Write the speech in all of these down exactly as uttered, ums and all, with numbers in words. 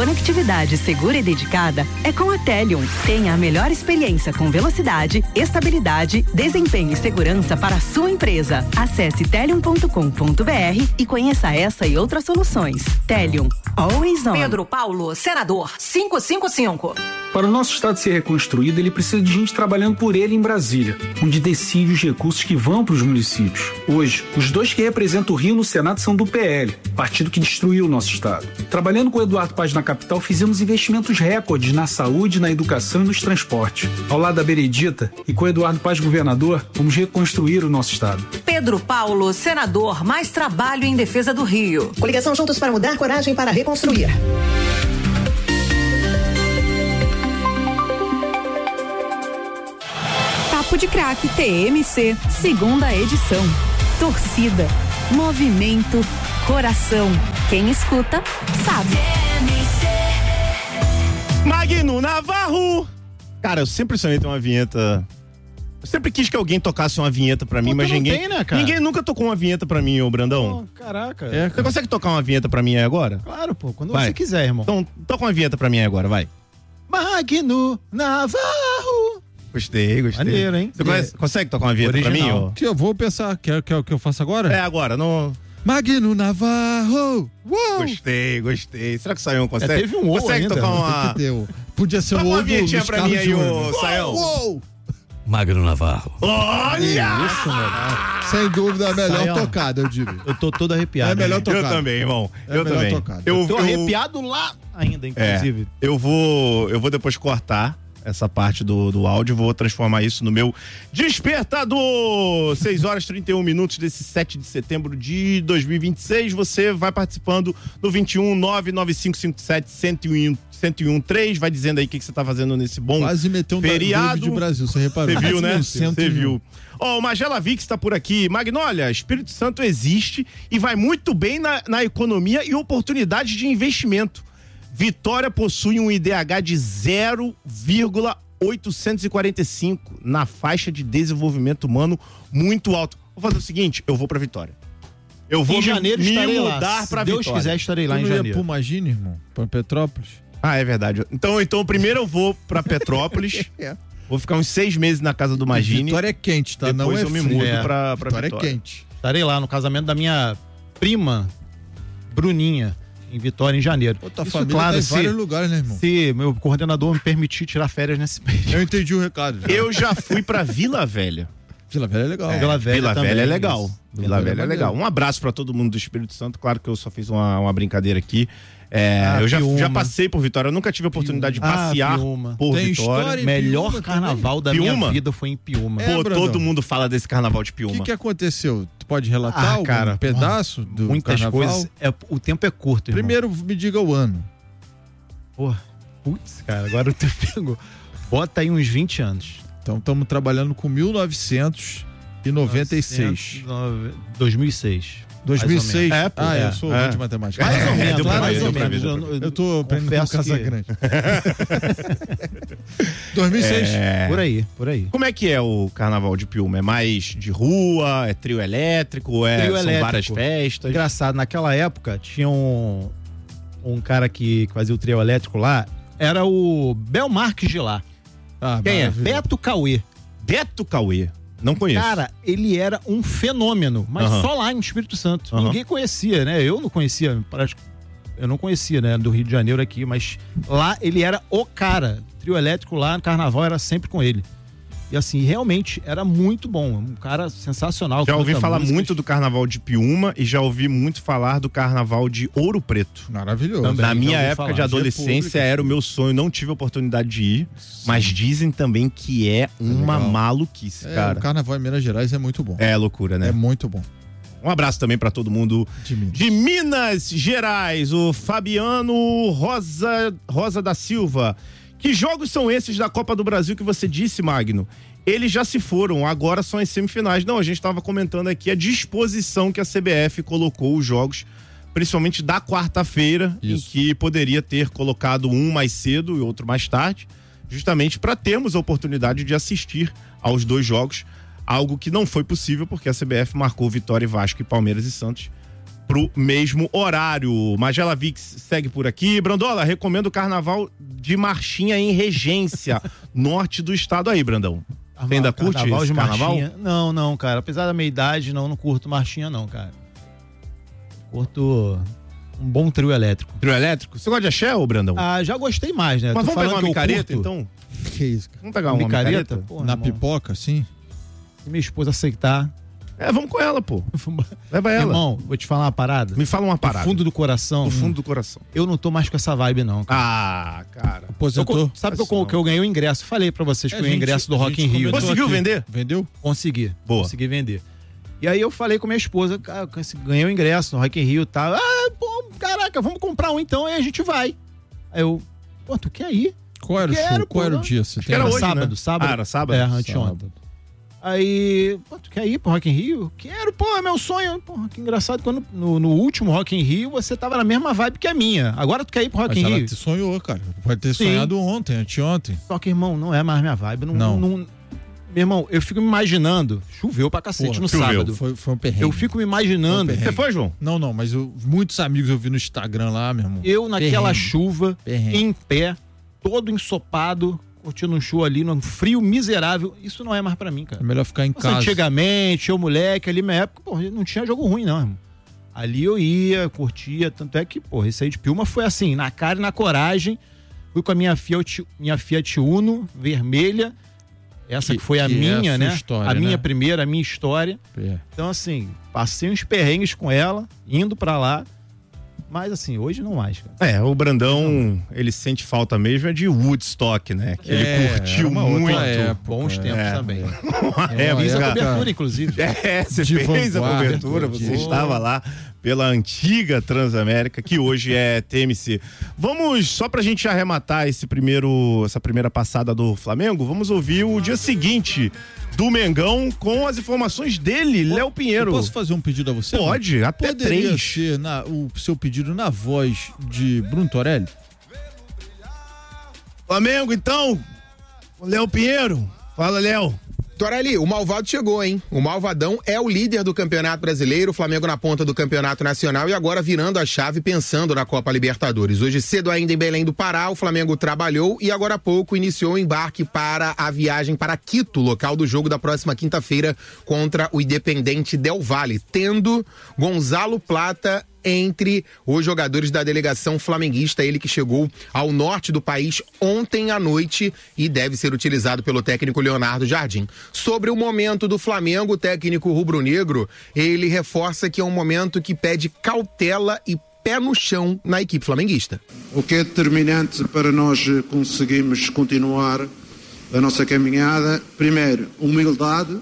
conectividade segura e dedicada é com a Telium. Tenha a melhor experiência com velocidade, estabilidade, desempenho e segurança para a sua empresa. Acesse telium ponto com ponto br e conheça essa e outras soluções. Telium, always on. Pedro Paulo, senador, quinhentos e cinquenta e cinco. Para o nosso estado ser reconstruído, ele precisa de gente trabalhando por ele em Brasília, onde decide os recursos que vão para os municípios. Hoje, os dois que representam o Rio no Senado são do P L, partido que destruiu o nosso estado. Trabalhando com o Eduardo Paz na capital, fizemos investimentos recordes na saúde, na educação e nos transportes. Ao lado da Benedita e com o Eduardo Paz governador, vamos reconstruir o nosso estado. Pedro Paulo, senador, mais trabalho em defesa do Rio. Coligação Juntos para Mudar, coragem para reconstruir. Papo de Craque T M C, segunda edição. Torcida, movimento, coração. Quem escuta, sabe. Magno Navarro! Cara, eu sempre sonhei ter uma vinheta. Eu sempre quis que alguém tocasse uma vinheta pra mim, pô, mas ninguém. Tem, né, cara? Ninguém nunca tocou uma vinheta pra mim, ô Brandão. Oh, caraca. É, você consegue tocar uma vinheta pra mim aí agora? Claro, pô, quando vai. Você quiser, irmão. Então, toca uma vinheta pra mim aí agora, vai. Magno Navarro! Gostei, gostei. Maneiro, hein? Você conhece, consegue tocar uma vinheta original pra mim? Ó? Que eu vou pensar. Quer que, que, que eu faça agora? É agora, não. Magno Navarro! Uou! Gostei, gostei. Será que o Saião consegue? É, teve um consegue ainda, tocar uma. Podia ser toca um uma ovo. vinhetinha pra mim aí, ô Saião. Uou! Magno Navarro. Olha! Isso, mano. Sem dúvida, é melhor Saião. tocada, eu diria. Eu tô todo arrepiado. É melhor né? tocado. Eu também, irmão. É eu melhor também. tocado. Eu, Eu tô eu, arrepiado lá ainda, inclusive. É, eu vou, eu vou depois cortar essa parte do, do áudio, vou transformar isso no meu despertador. seis horas e trinta e um minutos desse sete de setembro de dois mil e vinte e seis. Você vai participando do vinte e um nove nove cinco cinco sete um zero um três. Vai dizendo aí o que, que você tá fazendo nesse bom Quase meteu um feriado de Brasil, você reparou. Você viu, né? Você viu. Ó, oh, o Magela Vix tá por aqui. Magnólia, Espírito Santo existe e vai muito bem na, na economia e oportunidades de investimento. Vitória possui um I D H de zero vírgula oitocentos e quarenta e cinco na faixa de desenvolvimento humano muito alto. Vou fazer o seguinte, eu vou pra Vitória. Eu vou em janeiro me, estarei me lá. mudar Se pra Deus Vitória. quiser, estarei lá tu em não ia janeiro. pro Magine, irmão? Pra Petrópolis? Ah, é verdade. Então, então primeiro eu vou pra Petrópolis. É. Vou ficar uns seis meses na casa do Magine. Vitória é quente, tá? Depois Não é eu me frio. mudo É. pra, pra Vitória Vitória. é quente. Estarei lá no casamento da minha prima, Bruninha, em Vitória, em janeiro. Pô, tua Isso, família claro, tá em se, vários lugares, né, irmão? se meu coordenador me permitir tirar férias nesse período. Eu entendi o recado. Já. Eu já fui pra Vila Velha. Vila Velha é legal. É, Vila Velha Vila também, Velha é legal. isso. Vila Velha é legal. Um abraço pra todo mundo do Espírito Santo. Claro que eu só fiz uma, uma brincadeira aqui. É, Ah, eu já, Piúma. já passei por Vitória. Eu nunca tive a oportunidade de passear Ah, Piúma. por Tem Vitória. história em Melhor Piúma carnaval da Piúma? minha vida foi em Piúma. É, Pô, Brandão. todo mundo fala desse carnaval de O Piúma. que, que aconteceu? Tu pode relatar Ah, algum cara, pedaço do Muitas carnaval? coisas. É, o tempo é curto, irmão. Primeiro, me diga o ano. Porra, putz, cara, agora eu te pego. Bota aí uns vinte anos. Então, estamos trabalhando com mil novecentos e noventa e seis. dois mil e seis. dois mil e seis? É, pô, ah, é, eu sou é. ruim de matemática. Mais ou É, menos, deu pra mais ver, ou deu pra menos. ver, Eu, deu eu, Eu tô aprendendo com confesso Casa que- Grande. dois mil e seis? É. Por aí, por aí. Como é que é o carnaval de Piúma? É mais de rua? É trio elétrico? É, Trio são elétrico. várias festas? Engraçado, naquela época tinha um, um cara que, que fazia o trio elétrico lá, era o Bel Marques de lá. Ah, Quem é? maravilha. Beto Cauê. Beto Cauê. Não conheço. Cara, ele era um fenômeno, mas Aham. só lá em Espírito Santo. Aham. Ninguém conhecia, né? Eu não conhecia, parece que eu não conhecia, né, do Rio de Janeiro aqui, mas lá ele era o cara. Trio elétrico lá no carnaval era sempre com ele. E assim, realmente era muito bom, um cara sensacional. Já ouvi canta falar músicas. muito do carnaval de Piúma e já ouvi muito falar do carnaval de Ouro Preto. Maravilhoso. Também. Na minha já ouvi época falar. de adolescência República. era o meu sonho, não tive a oportunidade de ir, mas dizem também que é uma legal. maluquice, É, cara. o carnaval em Minas Gerais é muito bom. É loucura, né? É muito bom. Um abraço também pra todo mundo De Minas. de Minas Gerais, o Fabiano Rosa, Rosa da Silva. Que jogos são esses da Copa do Brasil que você disse, Magno? Eles já se foram, agora são as semifinais. Não, a gente estava comentando aqui a disposição que a C B F colocou os jogos, principalmente da quarta-feira, em Isso. que poderia ter colocado um mais cedo e outro mais tarde, justamente para termos a oportunidade de assistir aos dois jogos, algo que não foi possível porque a C B F marcou Vitória e Vasco e Palmeiras e Santos pro mesmo horário. Magela Vix segue por aqui. Brandola, recomendo o carnaval de Marchinha em Regência, norte do estado aí, Brandão. Você ainda curte carnaval esse de carnaval? Marchinha? Não, não, cara. Apesar da minha idade, não, não curto Marchinha, não, cara. Curto um bom trio elétrico. Trio elétrico? Você gosta de axé, ô Brandão? Ah, já gostei mais, né? Mas Tô vamos pegar falando uma que eu micareta, curto. então? Que isso, cara? Vamos pegar uma Micareta? micareta? Porra, Na irmão. pipoca, assim? Se minha esposa aceitar. É, vamos com ela, pô. Leva ela. Irmão, vou te falar uma parada. Me fala uma parada. Do fundo do coração. Do fundo do coração. Eu não tô mais com essa vibe, não, cara. Ah, cara. Aposentou? Eu, sabe que eu, que eu ganhei o ingresso? Falei pra vocês que É, eu ganhei o gente, ingresso do a Rock in gente Rio. comentou Conseguiu aqui. vender? Vendeu? Consegui. Boa. Consegui vender. E aí eu falei com minha esposa, cara, ganhei o ingresso no Rock in Rio e tal. Ah, pô, caraca, vamos comprar um então e a gente vai. Aí eu, pô, tu quer ir? Qual era o Quero, show? Qual pô, era o não. dia? Você que era tem- hoje, sábado, né? sábado. Ah, era sábado? É, anteontem. Aí, pô, tu quer ir pro Rock in Rio? Quero, pô, é meu sonho. Pô, que engraçado, quando no, no último Rock in Rio você tava na mesma vibe que a minha. Agora tu quer ir pro Rock Mas in ela Rio? te sonhou, cara. Pode ter Sim. sonhado ontem, anteontem. Só que, irmão, não é mais minha vibe. Não, Não. não- meu irmão, eu fico me imaginando. Choveu pra cacete Porra, no choveu. sábado. Foi, foi um perrengue. Eu fico me imaginando. Foi um Você foi, João? Não, não, mas eu- muitos amigos eu vi no Instagram lá, meu irmão. Eu naquela Perrengue. chuva, Perrengue. em pé, todo ensopado, curtindo um show ali, num frio miserável. Isso não é mais pra mim, cara. É melhor ficar em Nossa, casa. antigamente, eu moleque, ali na minha época, pô, não tinha jogo ruim, não, irmão. Ali eu ia, curtia, tanto é que, pô, esse aí de Pilma foi assim, na cara e na coragem. Fui com a minha Fiat, minha Fiat Uno, vermelha. Essa que, Que- foi a que é a minha, sua né? história, a né? minha primeira, a minha história. É. Então, assim, passei uns perrengues com ela, indo pra lá. Mas, assim, hoje não mais, cara. É, o Brandão, ele sente falta mesmo é de Woodstock, né? Que É, ele curtiu era uma outra muito. época, Bons é. tempos É. também. É, Eu fiz a cara. cobertura, inclusive. É, você De fez a vanguarda, cobertura, você de- estava lá pela antiga Transamérica, que hoje é T M C. Vamos, só pra gente arrematar esse primeiro, essa primeira passada do Flamengo, vamos ouvir o dia seguinte do Mengão com as informações dele, Léo Pinheiro. Eu posso fazer um pedido a você? Pode, mano? até Poderia três. ser na- o seu pedido na voz de Bruno Torelli? Flamengo, então, o Léo Pinheiro. Fala, Léo. Torelli, o malvado chegou, hein? O malvadão é o líder do Campeonato Brasileiro, o Flamengo na ponta do Campeonato Nacional e agora virando a chave pensando na Copa Libertadores. Hoje cedo ainda em Belém do Pará, o Flamengo trabalhou e agora há pouco iniciou o embarque para a viagem para Quito, local do jogo da próxima quinta-feira contra o Independente Del Valle, tendo Gonzalo Plata entre os jogadores da delegação flamenguista, ele que chegou ao norte do país ontem à noite e deve ser utilizado pelo técnico Leonardo Jardim. Sobre o momento do Flamengo, o técnico rubro-negro, ele reforça que é um momento que pede cautela e pé no chão na equipe flamenguista. O que é determinante para nós conseguirmos continuar a nossa caminhada, primeiro, humildade,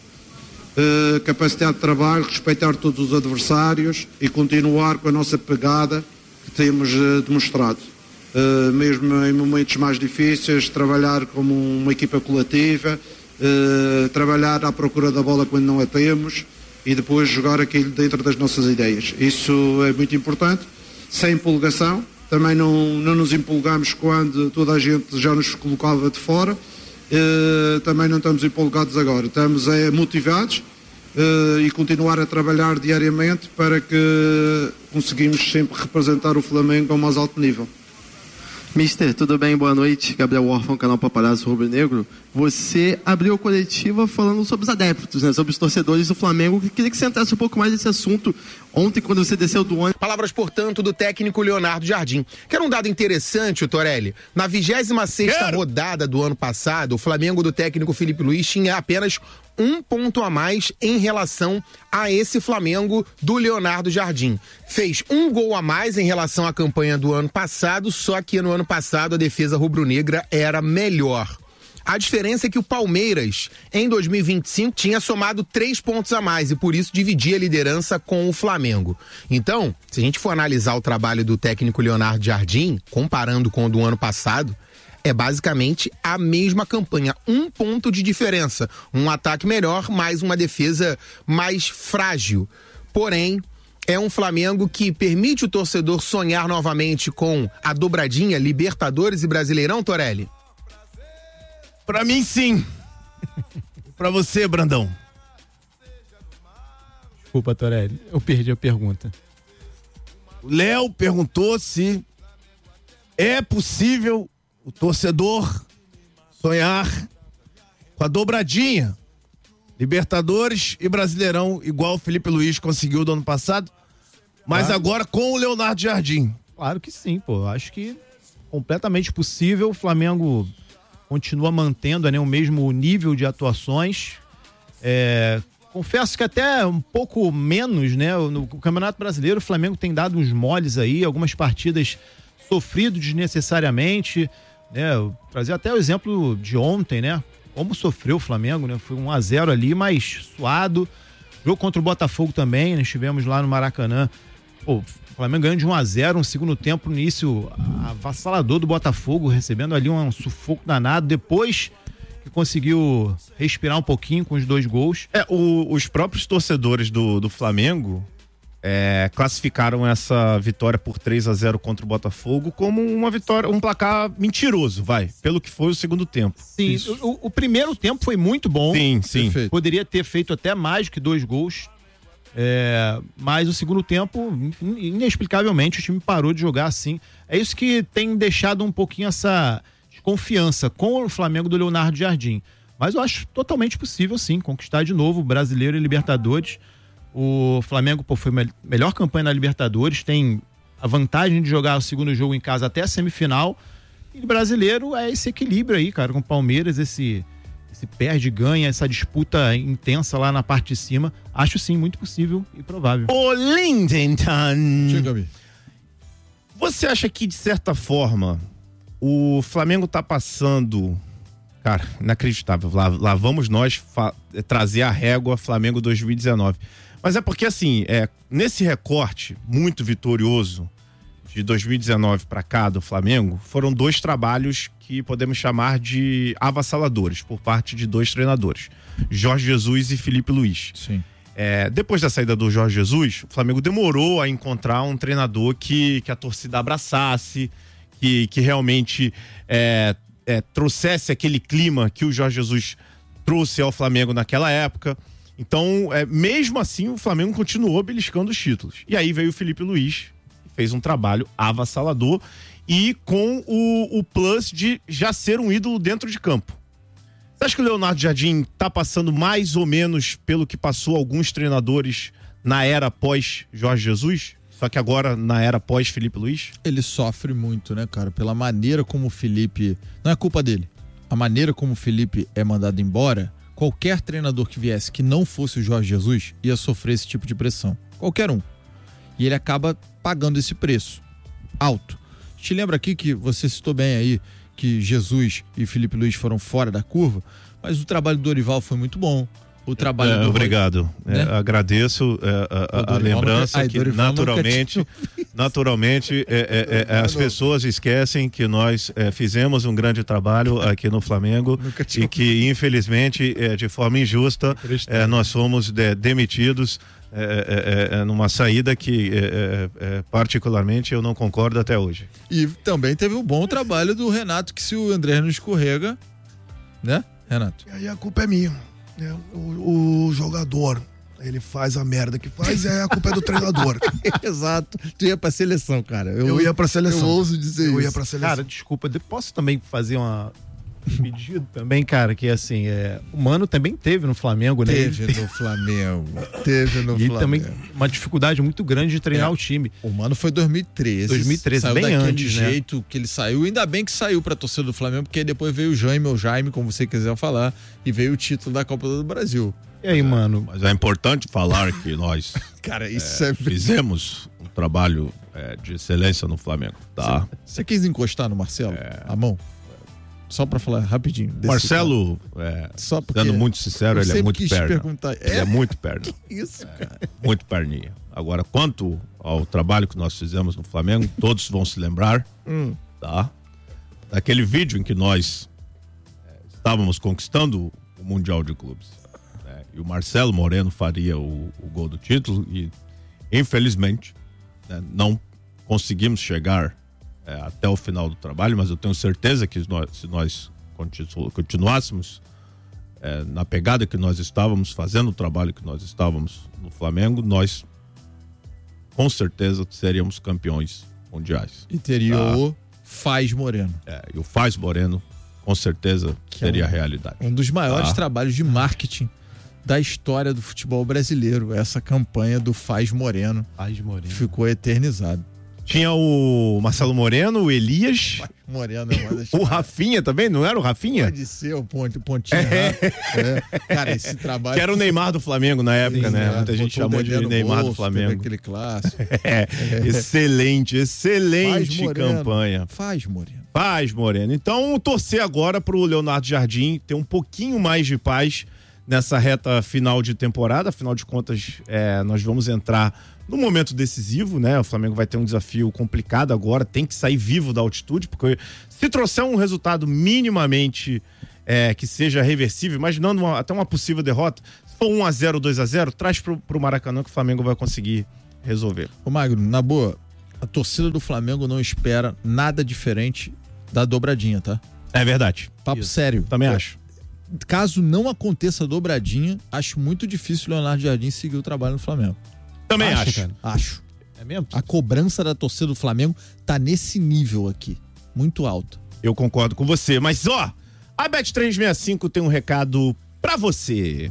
Uh, capacidade de trabalho, respeitar todos os adversários e continuar com a nossa pegada que temos uh, demonstrado. Uh, mesmo em momentos mais difíceis, trabalhar como uma equipa coletiva, uh, trabalhar à procura da bola quando não a temos e depois jogar aquilo dentro das nossas ideias. Isso é muito importante, sem empolgação. Também não, não nos empolgamos quando toda a gente já nos colocava de fora. Uh, também não estamos empolgados agora, estamos é, motivados uh, e continuar a trabalhar diariamente para que conseguimos sempre representar o Flamengo ao mais alto nível. Mister, tudo bem? Boa noite. Gabriel Orfão, canal Paparazzo Rubro Negro. Você abriu a coletiva falando sobre os adeptos, né? Sobre os torcedores do Flamengo. Queria que você entrasse um pouco mais nesse assunto. Ontem, quando você desceu do ônibus... Palavras, portanto, do técnico Leonardo Jardim. Quer um dado interessante, Torelli? Na vigésima sexta rodada do ano passado, o Flamengo do técnico Felipe Luiz tinha apenas um ponto a mais em relação a esse Flamengo do Leonardo Jardim. Fez um gol a mais em relação à campanha do ano passado, só que no ano passado a defesa rubro-negra era melhor. A diferença é que o Palmeiras, em dois mil e vinte e cinco, tinha somado três pontos a mais e por isso dividia a liderança com o Flamengo. Então, se a gente for analisar o trabalho do técnico Leonardo Jardim, comparando com o do ano passado, é basicamente a mesma campanha. Um ponto de diferença. Um ataque melhor, mais uma defesa mais frágil. Porém, é um Flamengo que permite o torcedor sonhar novamente com a dobradinha Libertadores e Brasileirão, Torelli? Pra mim, sim. Pra você, Brandão. Desculpa, Torelli. Eu perdi a pergunta. O Léo perguntou se é possível o torcedor sonhar com a dobradinha, Libertadores e Brasileirão, igual o Felipe Luiz conseguiu do ano passado, mas claro. Agora com o Leonardo Jardim. Claro que sim, pô. Acho que completamente possível. O Flamengo continua mantendo, né, o mesmo nível de atuações. É, confesso que até um pouco menos, né? No Campeonato Brasileiro, o Flamengo tem dado uns moles aí, algumas partidas sofrido desnecessariamente, né? Eu trazer até o exemplo de ontem, né? Como sofreu o Flamengo, né? Foi um a zero ali, mas suado. Jogo contra o Botafogo também, né? Estivemos lá no Maracanã. Pô, o Flamengo ganhando de um a zero, um segundo tempo, no início avassalador do Botafogo, recebendo ali um sufoco danado. Depois que conseguiu respirar um pouquinho com os dois gols. É, o, os próprios torcedores do, do Flamengo é, classificaram essa vitória por três a zero contra o Botafogo como uma vitória, um placar mentiroso, vai, pelo que foi o segundo tempo. Sim, o, o primeiro tempo foi muito bom. Sim, sim. Perfeito. Poderia ter feito até mais do que dois gols. É, mas o segundo tempo, inexplicavelmente, o time parou de jogar assim. É isso que tem deixado um pouquinho essa desconfiança com o Flamengo do Leonardo Jardim. Mas eu acho totalmente possível, sim, conquistar de novo o Brasileiro e Libertadores. O Flamengo, pô, foi a melhor campanha na Libertadores, tem a vantagem de jogar o segundo jogo em casa até a semifinal. E o Brasileiro é esse equilíbrio aí, cara, com o Palmeiras, esse... esse perde, ganha, essa disputa intensa lá na parte de cima. Acho sim, muito possível e provável. Ô Lindenton, Chega-me. Você acha que, de certa forma, o Flamengo tá passando... Cara, inacreditável. Lá, lá vamos nós trazer a régua Flamengo dois mil e dezenove. Mas é porque, assim, é, nesse recorte muito vitorioso de dois mil e dezenove para cá do Flamengo, foram dois trabalhos que podemos chamar de avassaladores por parte de dois treinadores, Jorge Jesus e Felipe Luiz. Sim. É, depois da saída do Jorge Jesus, o Flamengo demorou a encontrar um treinador que, que a torcida abraçasse, que, que realmente é, é, trouxesse aquele clima que o Jorge Jesus trouxe ao Flamengo naquela época. Então, é, mesmo assim, o Flamengo continuou beliscando os títulos. E aí veio o Felipe Luiz, fez um trabalho avassalador e com o, o plus de já ser um ídolo dentro de campo. Você acha que o Leonardo Jardim tá passando mais ou menos pelo que passou alguns treinadores na era pós Jorge Jesus? Só que agora na era pós Felipe Luiz? Ele sofre muito, né, cara? Pela maneira como o Felipe... Não é culpa dele. A maneira como o Felipe é mandado embora, qualquer treinador que viesse que não fosse o Jorge Jesus ia sofrer esse tipo de pressão. Qualquer um. E ele acaba pagando esse preço alto. Te lembra aqui que você citou bem aí que Jesus e Felipe Luiz foram fora da curva, mas o trabalho do Dorival foi muito bom. O trabalho é, do Obrigado. Né? É, agradeço é, a, a, a lembrança Ai, que Dorival naturalmente, naturalmente é, é, é, as pessoas esquecem que nós é, fizemos um grande trabalho aqui no Flamengo e que infelizmente é, de forma injusta é, nós fomos de, demitidos É, é, é, numa saída que é, é, é, particularmente eu não concordo até hoje. E também teve o bom trabalho do Renato, que se o André não escorrega, né, Renato? E aí a culpa é minha, né? O, o jogador, ele faz a merda que faz, é a culpa é do treinador. Exato. Tu ia pra seleção, cara. Eu, eu ia pra seleção. Eu ouso dizer eu isso. Ia pra seleção. Cara, desculpa, posso também fazer uma... pedido também, cara, que assim, é, o Mano também teve no Flamengo, né? Teve no Flamengo. Teve no e Flamengo. E também uma dificuldade muito grande de treinar é, o time. O Mano foi dois mil e treze. dois mil e treze, saiu bem daquele antes, jeito né? que ele saiu. Ainda bem que saiu pra torcida do Flamengo, porque aí depois veio o Jaime, ou Jaime, como você quiser falar, e veio o título da Copa do Brasil. E aí, mano? Mas é importante falar que nós cara, isso é, é... fizemos um trabalho é, de excelência no Flamengo, tá? Você quis encostar no Marcelo? É... A mão? Só pra falar rapidinho. Marcelo, é, Só porque sendo muito sincero, ele é muito perna. É? Ele é muito perna. Que isso, cara? É, muito perninha. Agora, quanto ao trabalho que nós fizemos no Flamengo, todos vão se lembrar, hum. tá? Daquele vídeo em que nós é, estávamos conquistando o Mundial de Clubes. Né? E o Marcelo Moreno faria o, o gol do título e, infelizmente, né, não conseguimos chegar É, até o final do trabalho, mas eu tenho certeza que nós, se nós continu, continuássemos é, na pegada que nós estávamos, fazendo o trabalho que nós estávamos no Flamengo, nós com certeza seríamos campeões mundiais. E teria Ah. o Faz Moreno. É, e o Faz Moreno, com certeza, Que seria é a um- realidade. Um dos maiores Ah. trabalhos de marketing da história do futebol brasileiro. Essa campanha do Faz Moreno. Faz Moreno. Ficou eternizado. Tinha o Marcelo Moreno, o Elias, Moreno é uma das... o Rafinha também, não era o Rafinha? Pode ser o ponte, pontinho. É. É. Cara, esse trabalho... Que era o Neymar do Flamengo na época, Sim, né? é. Muita gente Botou o chamou de dedé no Neymar bolso, do Flamengo. teve aquele clássico. É, excelente, excelente Faz Moreno. campanha. Faz Moreno. Paz, Moreno. Então, torcer agora pro Leonardo Jardim ter um pouquinho mais de paz nessa reta final de temporada. Afinal de contas, é, nós vamos entrar no momento decisivo, né? O Flamengo vai ter um desafio complicado agora, tem que sair vivo da altitude, porque se trouxer um resultado minimamente é, que seja reversível, imaginando uma, até uma possível derrota, se for um a zero, dois a zero, traz pro, pro Maracanã que o Flamengo vai conseguir resolver. Ô Magno, na boa, a torcida do Flamengo não espera nada diferente da dobradinha, tá? É verdade. Papo Isso. sério. Também É. acho. Caso não aconteça a dobradinha, acho muito difícil o Leonardo Jardim seguir o trabalho no Flamengo. Também Acho, acho. cara. Acho. É mesmo? A cobrança da torcida do Flamengo tá nesse nível aqui. Muito alto. Eu concordo com você, mas ó, a Bet trezentos e sessenta e cinco tem um recado pra você.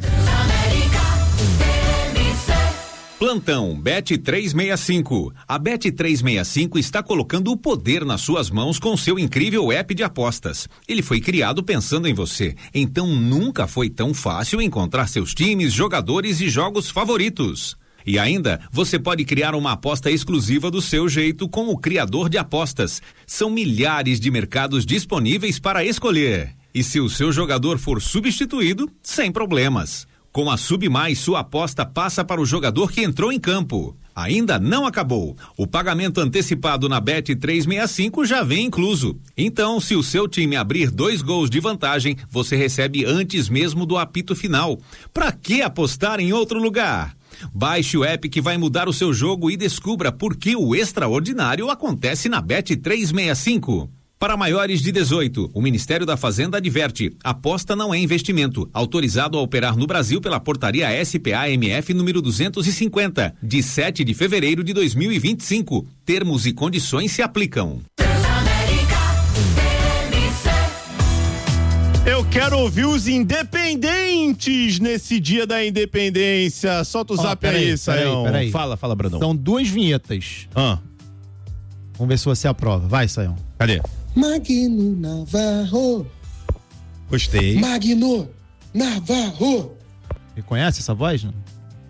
Plantão Bet trezentos e sessenta e cinco. A Bet trezentos e sessenta e cinco está colocando o poder nas suas mãos com seu incrível app de apostas. Ele foi criado pensando em você, então nunca foi tão fácil encontrar seus times, jogadores e jogos favoritos. E ainda, você pode criar uma aposta exclusiva do seu jeito com o criador de apostas. São milhares de mercados disponíveis para escolher. E se o seu jogador for substituído, sem problemas. Com a Submais, sua aposta passa para o jogador que entrou em campo. Ainda não acabou. O pagamento antecipado na Bet trezentos e sessenta e cinco já vem incluso. Então, se o seu time abrir dois gols de vantagem, você recebe antes mesmo do apito final. Pra que apostar em outro lugar? Baixe o app que vai mudar o seu jogo e descubra por que o extraordinário acontece na Bet trezentos e sessenta e cinco. Para maiores de dezoito, o Ministério da Fazenda adverte: aposta não é investimento. Autorizado a operar no Brasil pela portaria S P A M F número duzentos e cinquenta, de sete de fevereiro de dois mil e vinte e cinco. Termos e condições se aplicam. Eu quero ouvir os independentes nesse dia da independência. Solta o Ó, zap peraí, aí, Saião. peraí, peraí. Fala, fala, Brandão. São duas vinhetas. Ah. Vamos ver se você aprova. Vai, Saião. Cadê? Magno Navarro. Gostei. Magno Navarro. Reconhece essa voz? Não?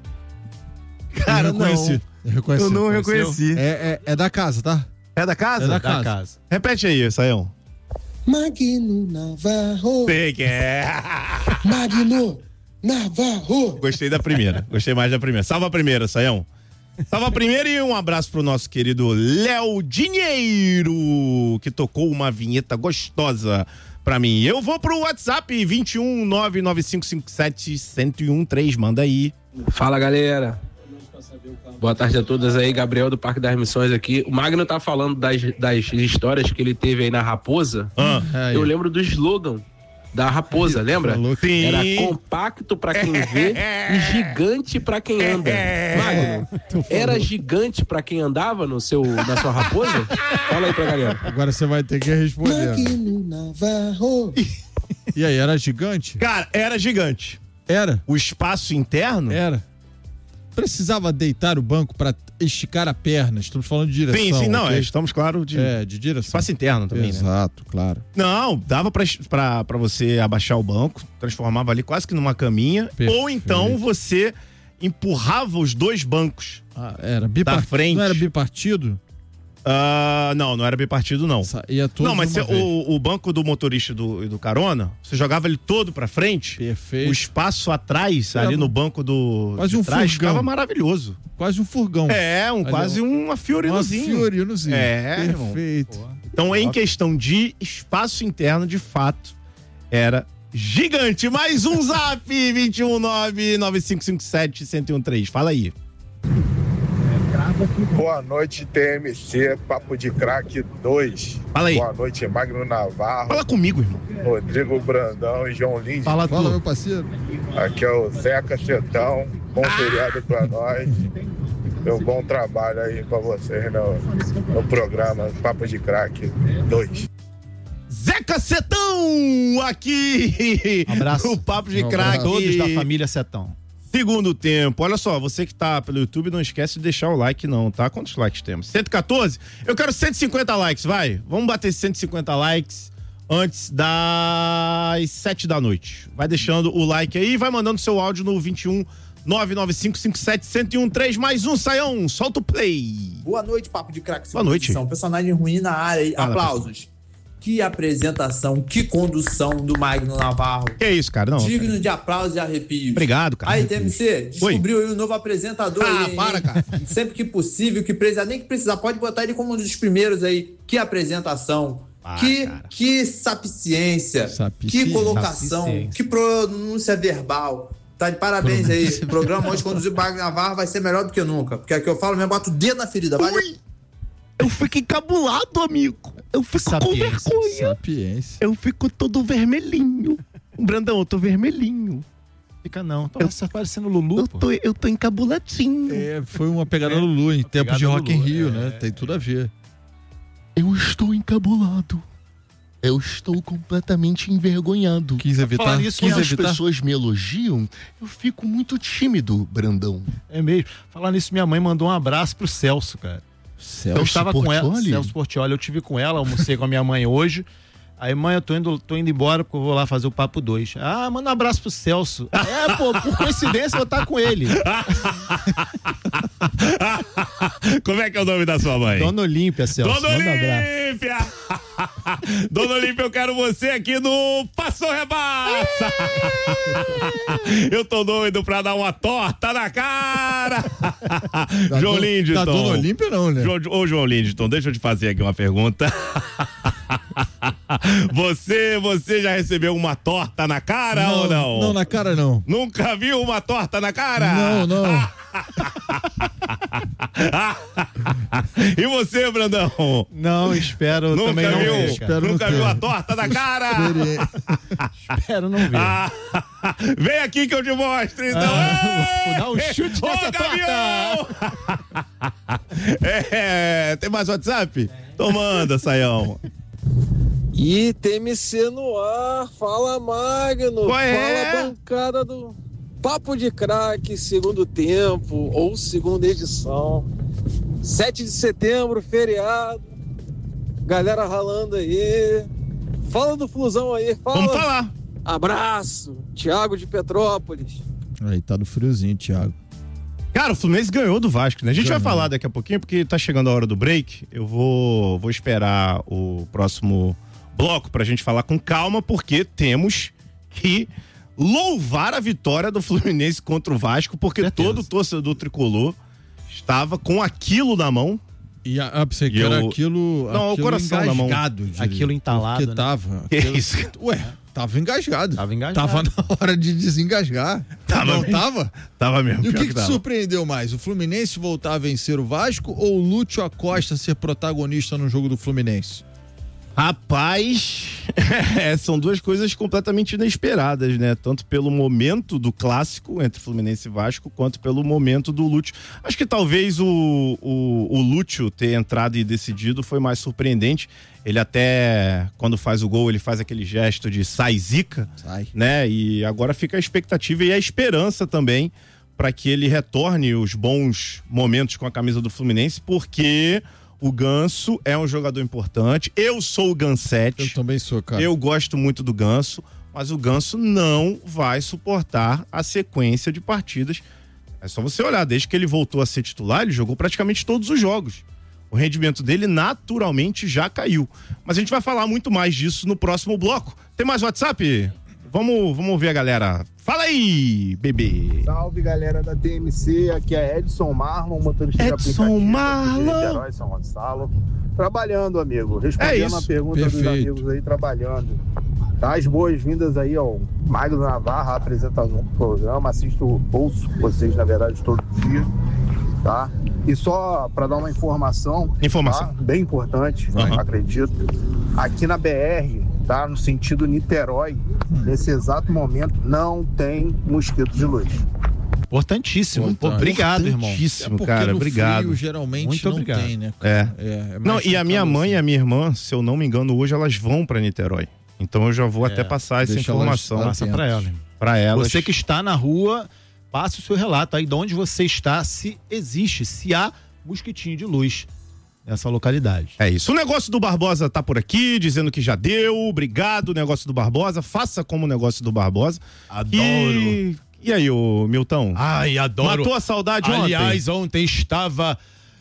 Cara, eu reconheci. não. Eu, reconheci. Eu não Reconheceu? reconheci. É, é, é da casa, tá? É da casa? É da Da casa. casa. Repete aí, Saião. Magno Navarro. Sei que é. Magno Navarro. Gostei da primeira. Gostei mais da primeira. Salva a primeira, Saião. Salva a primeira e um abraço pro nosso querido Léo Dinheiro, que tocou uma vinheta gostosa pra mim. Eu vou pro WhatsApp vinte e um nove nove cinco cinco sete zero um um três. Manda aí. Fala, galera. Boa tarde a todos aí, Gabriel do Parque das Missões aqui. O Magno tá falando das, das histórias que ele teve aí na Raposa. Ah, eu lembro do slogan da Raposa, lembra? Sim. Era compacto pra quem vê e gigante pra quem anda. Magno, era gigante pra quem andava no seu, na sua Raposa? Fala aí pra galera. Agora você vai ter que responder. Magno Navarro. E aí, era gigante? Cara, era gigante. Era? O espaço interno? Era. Precisava deitar o banco pra esticar a perna. Estamos falando de direção. Sim, sim, não, ok? é, estamos claro de... É, de direção. Espaço interno também, né? Exato, claro. Não, dava pra, pra, pra você abaixar o banco, transformava ali quase que numa caminha, Perfeito. ou então você empurrava os dois bancos Ah, era da bipartido. frente. Não era bipartido? Ah, não, não era bipartido, não. Ia todo Não, mas de uma cê- vez. o, o banco do motorista e do, e do carona, você jogava ele todo pra frente. Perfeito. O espaço atrás, Era ali no banco do quase de um trás, furgão. ficava maravilhoso. Quase um furgão. É, um, Ali, quase ó. um fiorinozinho. Uma fiorinozinho. É, irmão. Perfeito. Então, em questão de espaço interno, de fato, era gigante. Mais um zap, vinte e um nove nove cinco cinco sete zero um um três. Fala aí. Boa noite, T M C, Papo de Craque dois. Fala aí. Boa noite, Magno Navarro. Fala comigo, irmão. Rodrigo Brandão e João Lins. Fala, Fala meu parceiro. Aqui é o Zeca Cetão. Bom feriado pra nós. e um bom trabalho aí pra vocês no, no programa Papo de Craque dois. Zeca Setão aqui. Um abraço. O Papo de Um Craque. abraço. Todos da família Setão. Segundo tempo. Olha só, você que tá pelo YouTube, não esquece de deixar o like não, tá? Quantos likes temos? cento e quatorze? Eu quero cento e cinquenta likes, vai. Vamos bater cento e cinquenta likes antes das sete da noite. Vai deixando o like aí e vai mandando seu áudio no vinte e um nove nove cinco cinco sete um zero um três. Mais um, Saião. Solta o play. Boa noite, Papo de Craque. Boa noite. Edição. Personagem ruim na área aí. Fala, Aplausos. pessoal. Que apresentação, que condução do Magno Navarro. Que isso, cara? Não. Digno cara. de aplausos e arrepios. Obrigado, cara. Aí, T M C, descobriu aí o novo apresentador. Ah, aí, hein? para, cara. Sempre que possível, que precisar, nem que precisar, pode botar ele como um dos primeiros aí. Que apresentação. Ah, que, cara. que sapiência. Sapici- Que colocação. Sapiência. Que pronúncia verbal. Tá de parabéns aí. O programa hoje conduzido por Magno Navarro vai ser melhor do que nunca. Porque aqui eu falo mesmo, boto o dedo na ferida. Valeu. Ui. Eu fico encabulado, amigo. Eu fico Sapiência. com vergonha. Sapiência. Eu fico todo vermelhinho. Brandão, eu tô vermelhinho. Fica não. Tô eu... parecendo Lulu, Eu pô. tô, eu tô encabuladinho. É, foi uma pegada Lulu em tempos pegada de Rock in Lulu, Rio, é. né? Tem tudo a ver. Eu estou encabulado. Eu estou completamente envergonhado. Quis evitar. Falar nisso, Quis Quando as evitar. pessoas me elogiam, eu fico muito tímido, Brandão. É mesmo. Falar nisso, minha mãe mandou um abraço pro Celso, cara. Celso Eu estava com ela, Portiolli? Celso Portiolli, eu tive com ela, almocei com a minha mãe hoje. Aí, mãe, eu tô indo, tô indo embora porque eu vou lá fazer o papo dois. Ah, manda um abraço pro Celso. É, pô, por coincidência eu tá com ele. Como é que é o nome da sua mãe? Dona Olímpia, Celso. Dona Manda um abraço. Olímpia! Dona Olímpia, eu quero você aqui no Passou Repassa! Eu tô doido pra dar uma torta na cara! Da João do- Lindton. Da Dona Olímpia não, né? João, ô, João Lindton, deixa eu te fazer aqui uma pergunta. Você, você já recebeu uma torta na cara ou não? Não, na cara não. Nunca viu uma torta na cara? Não, não. E você, Brandão? Não, espero Nunca também não viu? ver, cara. Espero Nunca não viu ter. a torta na cara? Espero não ver. Ah, vem aqui que eu te mostro, então. Ah, Ei! vou dar um chute Ô, nessa Gavião! É, tem mais WhatsApp? Então manda, Saião. E T M C no ar, fala Magno, Qual é? fala bancada do Papo de Craque, segundo tempo ou segunda edição. sete de setembro, feriado, galera ralando aí. Fala do Flusão aí, fala. Vamos falar. Abraço, Thiago de Petrópolis. Aí tá no friozinho, Thiago. Cara, o Fluminense ganhou do Vasco, né? A gente Ganhou. vai falar daqui a pouquinho, porque tá chegando a hora do break. Eu vou, vou esperar o próximo bloco pra gente falar com calma, porque temos que louvar a vitória do Fluminense contra o Vasco, porque Certeza. todo torcedor tricolor estava com aquilo na mão. E a, a, você E que era eu- aquilo, Não, o aquilo coração na mão. engasgado, diria. Aquilo entalado, Porque né? tava. Que aquilo- isso? Ué, tava engasgado. Tava engasgado. Tava na hora de desengasgar. Tava Não mesmo. tava? Tava mesmo. E o pior que, que te tava. surpreendeu mais? O Fluminense voltar a vencer o Vasco ou o Lúcio Acosta ser protagonista no jogo do Fluminense? Rapaz, é, são duas coisas completamente inesperadas, né? Tanto pelo momento do clássico entre Fluminense e Vasco, quanto pelo momento do Lúcio. Acho que talvez o, o, o Lúcio ter entrado e decidido foi mais surpreendente. Ele até, quando faz o gol, ele faz aquele gesto de sai zica, Sai. né? E agora fica a expectativa e a esperança também para que ele retorne os bons momentos com a camisa do Fluminense, porque o Ganso é um jogador importante. Eu sou o Gansete. Eu também sou, cara. Eu gosto muito do Ganso, mas o Ganso não vai suportar a sequência de partidas. É só você olhar, desde que ele voltou a ser titular, ele jogou praticamente todos os jogos. O rendimento dele naturalmente já caiu. Mas a gente vai falar muito mais disso no próximo bloco. Tem mais WhatsApp? Vamos, vamos ver a galera. Fala aí, bebê. Salve, galera da T M C, aqui é Edson Marlon, motorista de Edson aplicativo Marlon. de Niterói, São Gonçalo. Trabalhando, amigo, É respondendo isso. a pergunta Perfeito. dos amigos aí, trabalhando. Dá as boas-vindas aí ao Magno Navarro, apresentando um programa, assisto, ouço vocês, na verdade, todo dia, tá? E só para dar uma informação, Informação. tá? Bem importante, Uhum. acredito, aqui na B R, tá? No sentido Niterói, nesse exato momento, não tem mosquito de luz. Importantíssimo. Importante. Obrigado, irmão. Importantíssimo, É porque cara. no Obrigado. frio, geralmente Muito não obrigado. tem, né? É. É, é mais Não, e a minha calor, mãe e assim. a minha irmã, se eu não me engano, hoje elas vão pra Niterói. Então eu já vou É, até passar essa deixa elas informação. Passa pra ela. irmão. Pra elas. Você que está na rua, passe o seu relato aí de onde você está, se existe, se há mosquitinho de luz nessa localidade. É isso. O negócio do Barbosa tá por aqui, dizendo que já deu. Obrigado, negócio do Barbosa. Faça como o negócio do Barbosa. Adoro. E, e aí, ô Milton? Ai, adoro. Matou a saudade ontem? Aliás, ontem estava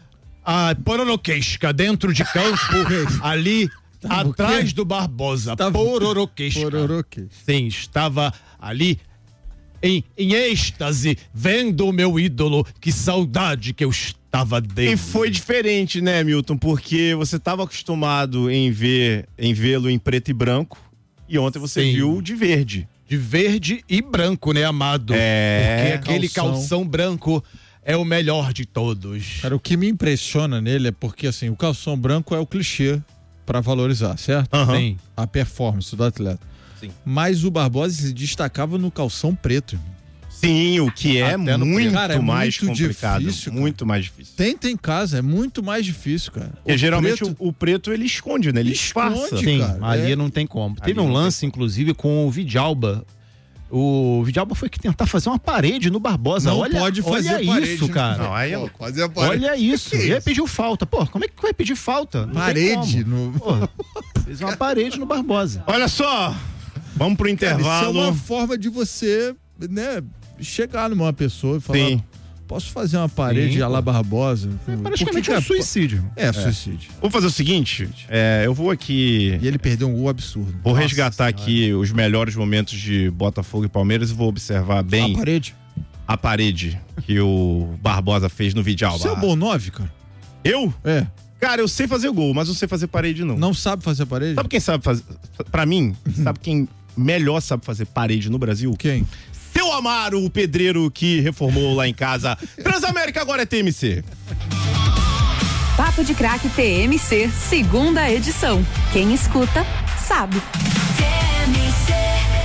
a Pororoquesca dentro de campo, ali atrás do Barbosa. Pororoquesca. Pororoquesca. Sim, estava ali em, em êxtase, vendo o meu ídolo. Que saudade que eu estava dele. E foi diferente, né, Milton? Porque você estava acostumado em ver, em vê-lo em preto e branco, e ontem você Sim. viu de verde. De verde e branco, né, amado? É, Porque aquele calção. calção. branco é o melhor de todos. Cara, o que me impressiona nele é porque, assim, o calção branco é o clichê pra valorizar, certo? Aham. Sim. A performance do atleta. Sim. Mas o Barbosa se destacava no calção preto. Sim, o que é Até no muito preto. Cara, é mais muito complicado. difícil, cara. muito mais difícil. Tenta em casa, é muito mais difícil, cara. Porque O geralmente preto- o, o preto ele esconde, né? Ele disfarça. Sim, cara, ali é. não tem como. Ali Teve um não lance, inclusive, com o Vidalba. O Vidalba foi que tentar fazer uma parede no Barbosa. Não olha, pode fazer olha parede, isso, né? cara. Não, aí é Pô, quase a parede. Olha isso. Que E aí isso? pediu falta. Pô, como é que vai pedir falta? Não tem Parede como. no. Pô, fez uma parede no Barbosa. Olha só, vamos pro Cara, isso é intervalo. uma forma de você, né, chegar numa pessoa e falar: Sim. posso fazer uma parede Sim, a lá pô. Barbosa? É Por praticamente que um que suicídio. É, é suicídio. Vamos fazer o seguinte, é, eu vou aqui, E ele perdeu um gol absurdo. vou Nossa resgatar Senhora. aqui os melhores momentos de Botafogo e Palmeiras e vou observar bem A parede. a parede que o Barbosa fez no Vidalba. Você é um bom nove, cara? Eu? É. Cara, eu sei fazer gol, mas não sei fazer parede não. Não sabe fazer parede? Sabe quem sabe fazer? Pra mim, sabe quem melhor sabe fazer parede no Brasil? Quem? Seu Amaro, o pedreiro que reformou lá em casa. Transamérica agora é T M C. Papo de Craque T M C, segunda edição. Quem escuta, sabe. T M C.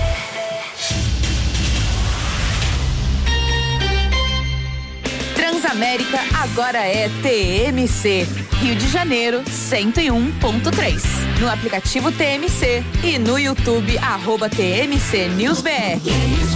Transamérica agora é T M C. Rio de Janeiro, cento e um ponto três. No aplicativo T M C e no YouTube, arroba T M C News B R.